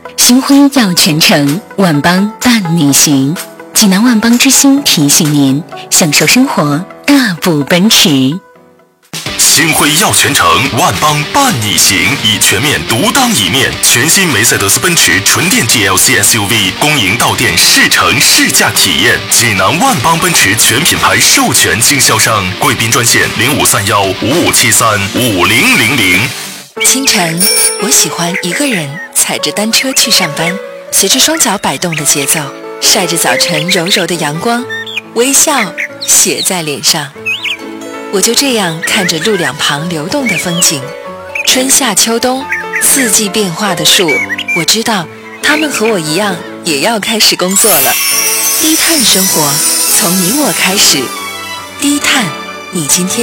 新婚要全程，万邦伴你行。济南万邦之星提醒您，享受生活，大步奔驰。 星辉耀全程，万邦伴你行，以全面独当一面。全新梅赛德斯奔驰纯电 GLC SUV 公营到店试乘试驾体验。济南万邦奔驰全品牌授权经销商，贵宾专线053155735000。 清晨，我喜欢一个人踩着单车去上班，随着双脚摆动的节奏，晒着早晨柔柔的阳光，微笑写在脸上。我就这样看着路两旁流动的风景，春夏秋冬四季变化的树，我知道它们和我一样也要开始工作了。低碳生活从你我开始，低碳你今天